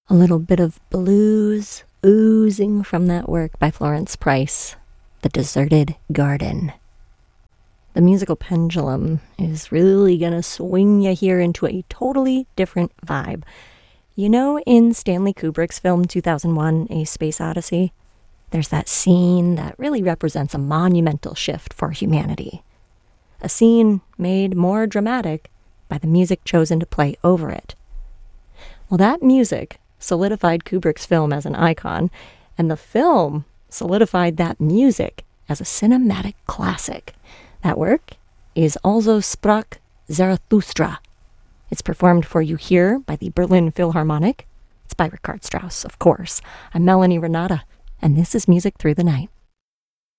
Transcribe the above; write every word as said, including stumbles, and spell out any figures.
A little bit of blues oozing from that work by Florence Price, The Deserted Garden. The musical pendulum is really gonna swing you here into a totally different vibe. You know, in Stanley Kubrick's film two thousand one, A Space Odyssey, there's that scene that really represents a monumental shift for humanity. A scene made more dramatic by the music chosen to play over it. Well, that music solidified Kubrick's film as an icon, and the film solidified that music as a cinematic classic. That work is Also sprach Zarathustra. It's performed for you here by the Berlin Philharmonic. It's by Richard Strauss, of course. I'm Melanie Renata, and this is Music Through the Night.